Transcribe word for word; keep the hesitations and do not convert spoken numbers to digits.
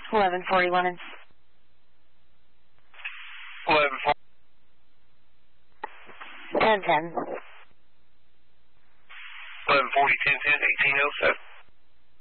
eleven forty-one and eleven forty. ten ten. eleven forty, ten ten, eighteen oh seven.